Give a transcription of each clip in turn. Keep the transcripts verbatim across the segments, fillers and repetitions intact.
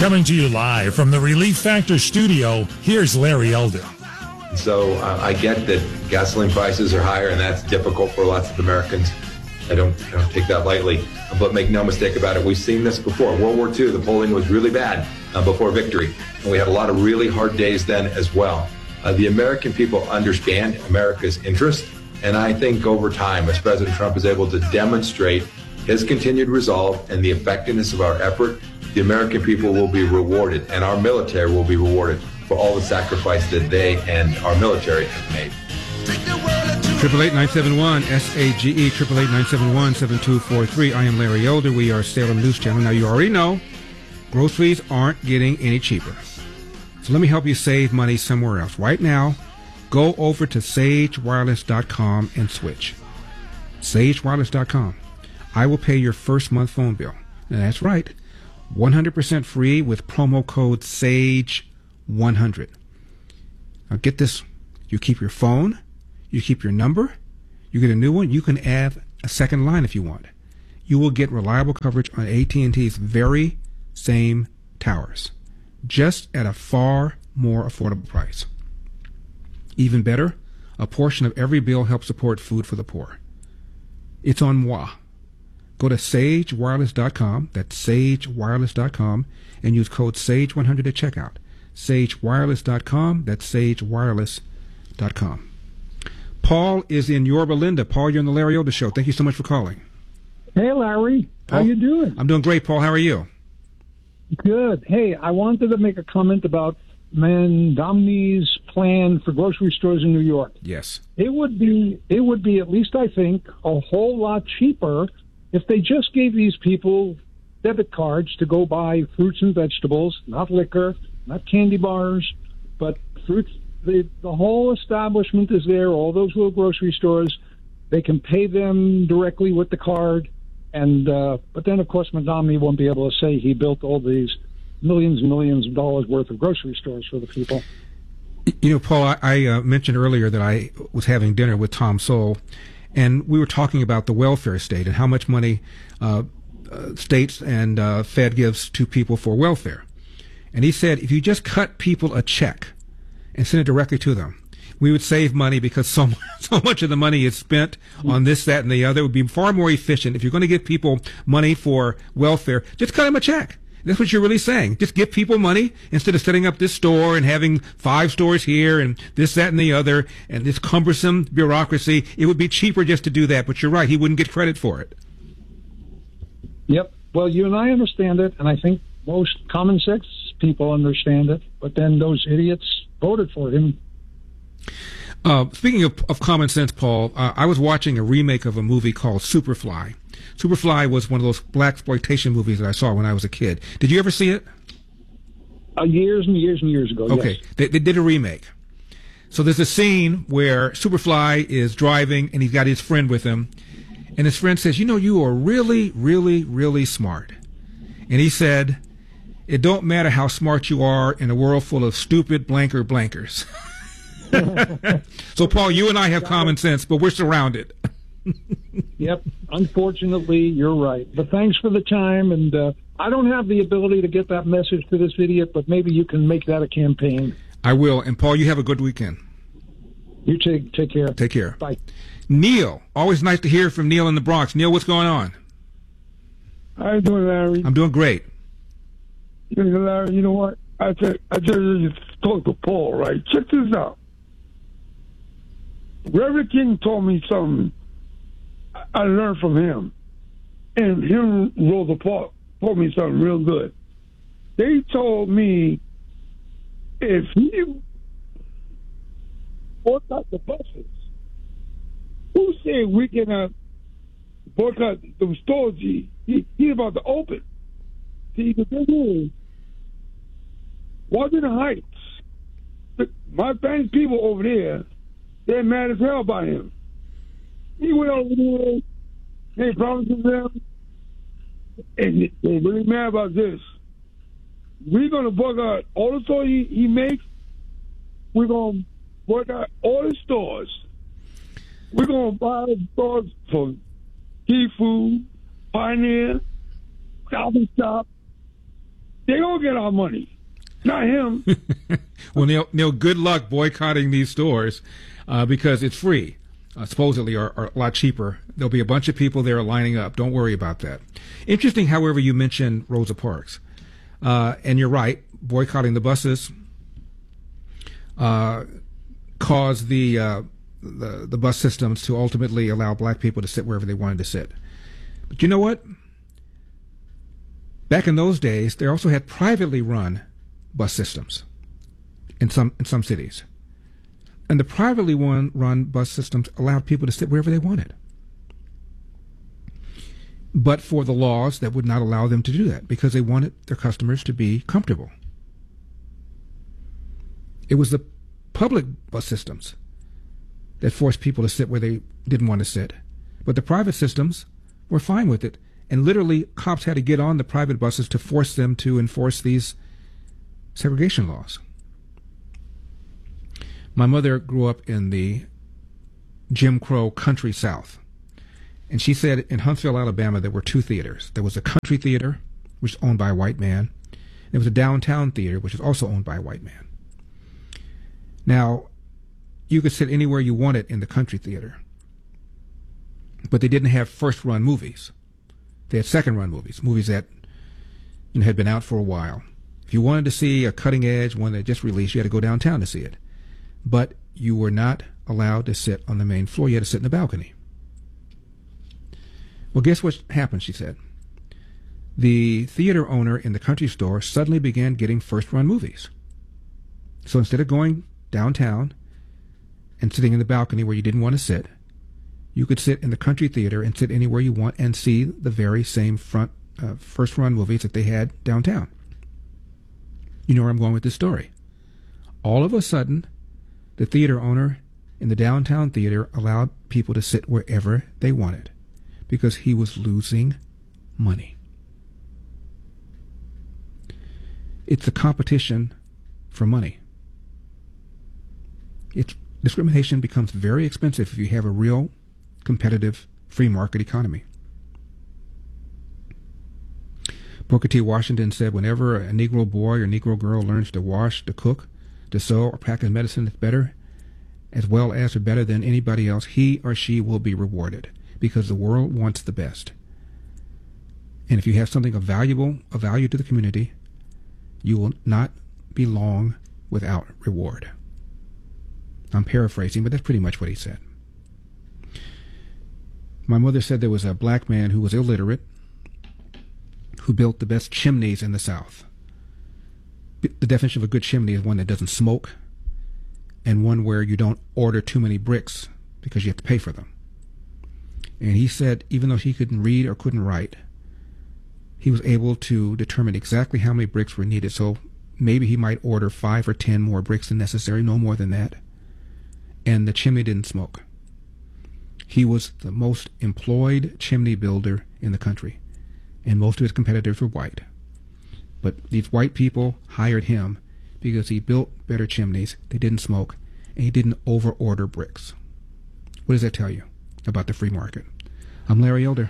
Coming to you live from the Relief Factor studio, here's Larry Elder. So uh, I get that gasoline prices are higher, and that's difficult for lots of Americans. I don't, I don't take that lightly. But make no mistake about it, we've seen this before. World War Two, the polling was really bad uh, before victory. And we had a lot of really hard days then as well. Uh, the American people understand America's interest. And I think over time, as President Trump is able to demonstrate his continued resolve and the effectiveness of our effort, the American people will be rewarded, and our military will be rewarded for all the sacrifice that they and our military have made. Triple eight nine seven one S A G E triple eight nine seven one seven two four three. I am Larry Elder. We are Salem News Channel. Now you already know groceries aren't getting any cheaper. So let me help you save money somewhere else. Right now, go over to sage wireless dot com and switch. sage wireless dot com. I will pay your first month phone bill. Now that's right. one hundred percent free with promo code SAGE one hundred. Now get this. You keep your phone. You keep your number. You get a new one. You can add a second line if you want. You will get reliable coverage on A T and T's very same towers, just at a far more affordable price. Even better, a portion of every bill helps support food for the poor. It's on moi. Go to sage wireless dot com, that's sage wireless dot com, and use code SAGE one hundred at checkout. sage wireless dot com, that's sage wireless dot com. Paul is in Yorba Linda. Paul, you're on the Larry Elder Show. Thank you so much for calling. Hey, Larry. Paul, how you doing? I'm doing great, Paul. How are you? Good. Hey, I wanted to make a comment about Mamdani's plan for grocery stores in New York. Yes. It would be, it would be, at least I think, a whole lot cheaper if they just gave these people debit cards to go buy fruits and vegetables, not liquor, not candy bars, but fruits. The, the whole establishment is there, all those little grocery stores. They can pay them directly with the card. And uh, but then, of course, Mamdani won't be able to say he built all these millions and millions of dollars worth of grocery stores for the people. You know, Paul, I, I uh, mentioned earlier that I was having dinner with Tom Sowell, and we were talking about the welfare state and how much money uh, uh, states and uh, Fed gives to people for welfare. And he said, if you just cut people a check and send it directly to them, we would save money because so, so much of the money is spent on this, that, and the other. It would be far more efficient. If you're going to give people money for welfare, just cut them a check. That's what you're really saying. Just give people money instead of setting up this store and having five stores here and this, that, and the other, and this cumbersome bureaucracy. It would be cheaper just to do that, but you're right. He wouldn't get credit for it. Yep. Well, you and I understand it, and I think most common sense people understand it, but then those idiots voted for him. Uh, speaking of, of common sense, Paul, uh, I was watching a remake of a movie called Superfly. Superfly was one of those blaxploitation movies that I saw when I was a kid. Did you ever see it? Uh, years and years and years ago, okay. Yes. They, they did a remake. So there's a scene where Superfly is driving, and he's got his friend with him, and his friend says, you know, you are really, really, really smart. And he said, it don't matter how smart you are in a world full of stupid blanker blankers. So, Paul, you and I have common sense, but we're surrounded. Yep. Unfortunately, you're right. But thanks for the time. And uh, I don't have the ability to get that message to this idiot, but maybe you can make that a campaign. I will. And, Paul, you have a good weekend. You take, take care. Take care. Bye. Neil. Always nice to hear from Neil in the Bronx. Neil, what's going on? How you doing, Larry? I'm doing great. You know, Larry, you know what? I said, I just talked to Paul, right? Check this out. Reverend King told me something I learned from him. And him, Rosa Parks, told me something real good. They told me if you boycott the buses, who said we cannot boycott the stores he, he, he's about to open? See, the thing is, Washington Heights, my Spanish people over there, they're mad as hell about him. He went over there, they promised them, and they're really mad about this. We're going to boycott all the stores he, he makes. We're going to boycott all the stores. We're going to buy stores for Seafood, Pioneer, Stop and Shop. They all get our money, not him. Well, Neil, Neil, good luck boycotting these stores uh, because it's free. Uh, supposedly are, are a lot cheaper. There'll be a bunch of people there lining up. Don't worry about that. Interesting, however, you mentioned Rosa Parks. Uh, and you're right, boycotting the buses uh, caused the, uh, the the bus systems to ultimately allow black people to sit wherever they wanted to sit. But you know what? Back in those days, they also had privately run bus systems in some in some cities. And the privately run, run bus systems allowed people to sit wherever they wanted. But for the laws that would not allow them to do that because they wanted their customers to be comfortable. It was the public bus systems that forced people to sit where they didn't want to sit. But the private systems were fine with it. And literally, cops had to get on the private buses to force them to enforce these segregation laws. My mother grew up in the Jim Crow country South. And she said in Huntsville, Alabama, there were two theaters. There was a country theater, which is owned by a white man. There was a downtown theater, which is also owned by a white man. Now, you could sit anywhere you wanted in the country theater. But they didn't have first-run movies. They had second-run movies, movies that you know, had been out for a while. If you wanted to see a cutting-edge one that just released, you had to go downtown to see it. But you were not allowed to sit on the main floor. You had to sit in the balcony. Well, guess what happened, she said. The theater owner in the country store suddenly began getting first-run movies. So instead of going downtown and sitting in the balcony where you didn't want to sit, you could sit in the country theater and sit anywhere you want and see the very same front uh, first-run movies that they had downtown. You know where I'm going with this story. All of a sudden, the theater owner in the downtown theater allowed people to sit wherever they wanted because he was losing money. It's a competition for money. It's, discrimination becomes very expensive if you have a real competitive free market economy. Booker T. Washington said, whenever a Negro boy or Negro girl learns to wash, to cook, to sew, or practice medicine that's better, as well as or better than anybody else, he or she will be rewarded because the world wants the best. And if you have something of valuable, of value to the community, you will not be long without reward. I'm paraphrasing, but that's pretty much what he said. My mother said there was a black man who was illiterate who built the best chimneys in the South. The definition of a good chimney is one that doesn't smoke and one where you don't order too many bricks because you have to pay for them. And he said even though he couldn't read or couldn't write, he was able to determine exactly how many bricks were needed. So maybe he might order five or ten more bricks than necessary, no more than that. And the chimney didn't smoke. He was the most employed chimney builder in the country, and most of his competitors were white. But these white people hired him because he built better chimneys, they didn't smoke, and he didn't over-order bricks. What does that tell you about the free market? I'm Larry Elder.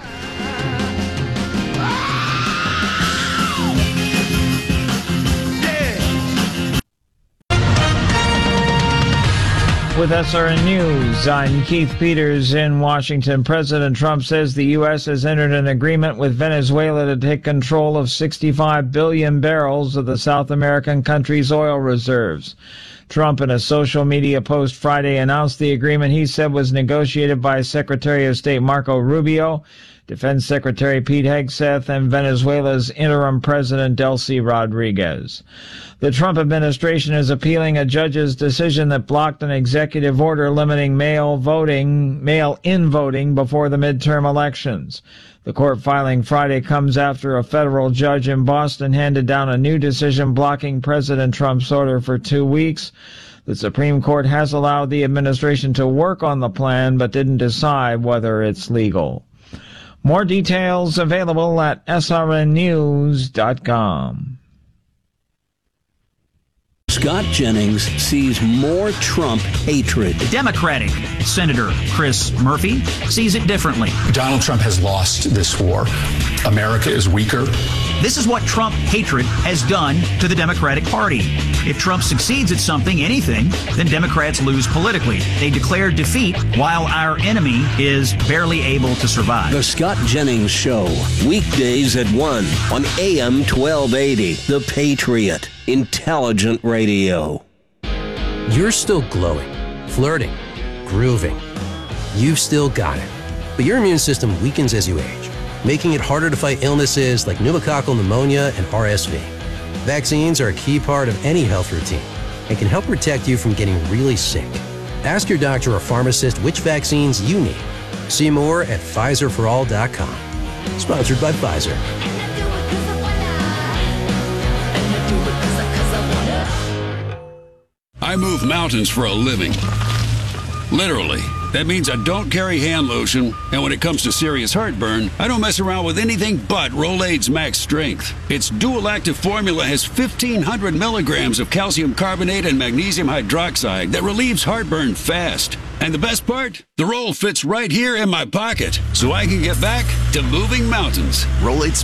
With S R N News, I'm Keith Peters in Washington. President Trump says the U S has entered an agreement with Venezuela to take control of sixty-five billion barrels of the South American country's oil reserves. Trump, in a social media post Friday, announced the agreement he said was negotiated by Secretary of State Marco Rubio, Defense Secretary Pete Hegseth, and Venezuela's interim president Delcy Rodriguez. The Trump administration is appealing a judge's decision that blocked an executive order limiting mail voting, mail-in voting before the midterm elections. The court filing Friday comes after a federal judge in Boston handed down a new decision blocking President Trump's order for two weeks. The Supreme Court has allowed the administration to work on the plan, but didn't decide whether it's legal. More details available at S R N news dot com. Scott Jennings sees more Trump hatred. Democratic Senator Chris Murphy sees it differently. Donald Trump has lost this war. America is weaker. This is what Trump hatred has done to the Democratic Party. If Trump succeeds at something, anything, then Democrats lose politically. They declare defeat while our enemy is barely able to survive. The Scott Jennings Show, weekdays at one on A M twelve eighty. The Patriot, intelligent radio. You're still glowing, flirting, grooving. You've still got it. But your immune system weakens as you age, making it harder to fight illnesses like pneumococcal pneumonia and R S V. Vaccines are a key part of any health routine and can help protect you from getting really sick. Ask your doctor or pharmacist which vaccines you need. See more at Pfizer for all dot com. Sponsored by Pfizer. I move mountains for a living. Literally. That means I don't carry hand lotion, and when it comes to serious heartburn, I don't mess around with anything but Rolaids Max Strength. Its dual-active formula has fifteen hundred milligrams of calcium carbonate and magnesium hydroxide that relieves heartburn fast. And the best part? The roll fits right here in my pocket, so I can get back to moving mountains. Rolaids